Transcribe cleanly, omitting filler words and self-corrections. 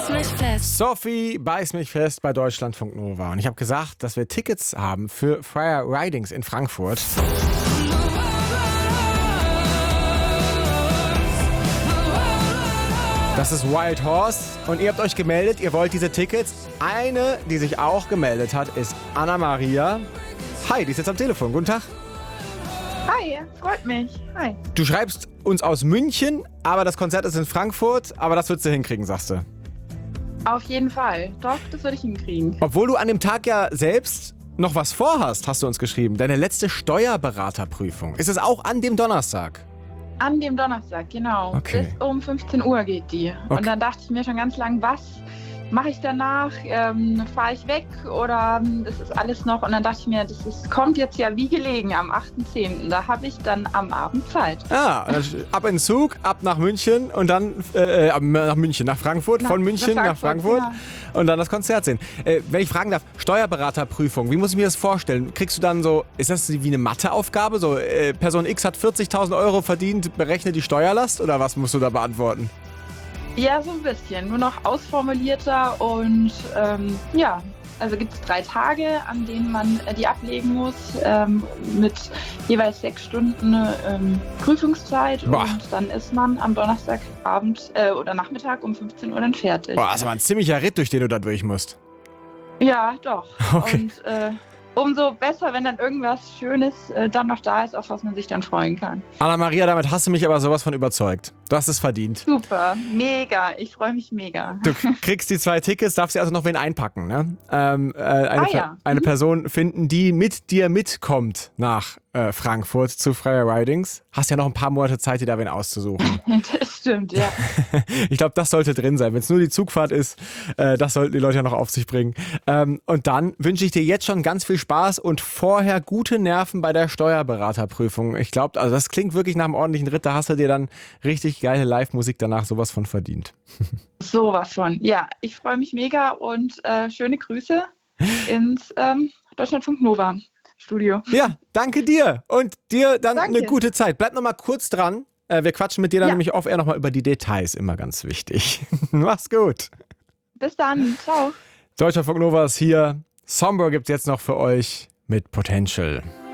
beiß mich fest. Sophie, beiß mich fest bei Deutschlandfunk Nova. Und ich habe gesagt, dass wir Tickets haben für Freya Ridings in Frankfurt. Das ist Wild Horse und ihr habt euch gemeldet, ihr wollt diese Tickets. Eine, die sich auch gemeldet hat, ist Anna-Maria. Hi, die ist jetzt am Telefon. Guten Tag. Hi, freut mich. Hi. Du schreibst uns aus München, aber das Konzert ist in Frankfurt, aber das würdest du hinkriegen, sagst du. Auf jeden Fall. Doch, das würde ich hinkriegen. Obwohl du an dem Tag ja selbst noch was vorhast, hast du uns geschrieben. Deine letzte Steuerberaterprüfung. Ist es auch an dem Donnerstag? An dem Donnerstag, genau. Okay. Bis um 15 Uhr geht die. Okay. Und dann dachte ich mir schon ganz lang, was mache ich danach? Fahre ich weg oder das ist alles noch? Und dann dachte ich mir, kommt jetzt ja wie gelegen am 8.10. Da habe ich dann am Abend Zeit. Ah, ab in den Zug, ab nach München und dann nach Frankfurt, von München nach Frankfurt genau. und dann das Konzert sehen. Wenn ich fragen darf, Steuerberaterprüfung, wie muss ich mir das vorstellen? Kriegst du dann so, ist das wie eine Matheaufgabe? So, Person X hat 40.000 Euro verdient, berechne die Steuerlast oder was musst du da beantworten? Ja, so ein bisschen. Nur noch ausformulierter und ja. Also gibt es 3 Tage, an denen man die ablegen muss, mit jeweils 6 Stunden Prüfungszeit. Boah. Und dann ist man am Donnerstagabend oder Nachmittag um 15 Uhr dann fertig. Boah, das ist aber ein ziemlicher Ritt, durch den du da durch musst. Ja, doch. Okay. Und umso besser, wenn dann irgendwas Schönes dann noch da ist, auf was man sich dann freuen kann. Anna-Maria, damit hast du mich aber sowas von überzeugt. Du hast es verdient. Super, mega. Ich freue mich mega. Du kriegst die 2 Tickets, darfst dir also noch wen einpacken, ne? Eine Person finden, die mit dir mitkommt nach Frankfurt zu Freya Ridings. Hast ja noch ein paar Monate Zeit, dir da wen auszusuchen. Das stimmt, ja. Ich glaube, das sollte drin sein. Wenn es nur die Zugfahrt ist, das sollten die Leute ja noch auf sich bringen. Und dann wünsche ich dir jetzt schon ganz viel Spaß und vorher gute Nerven bei der Steuerberaterprüfung. Ich glaube, also das klingt wirklich nach einem ordentlichen Ritt. Da hast du dir dann richtig geile Live-Musik danach sowas von verdient. Sowas von. Ja, ich freue mich mega und schöne Grüße ins Deutschlandfunk Nova Studio. Ja, danke dir und dir dann Danke. eine gute Zeit. Bleib noch mal kurz dran. Wir quatschen mit dir dann nämlich off-air noch mal über die Details, immer ganz wichtig. Mach's gut. Bis dann. Ciao. Deutschlandfunk Nova ist hier. Somber gibt's jetzt noch für euch mit Potential.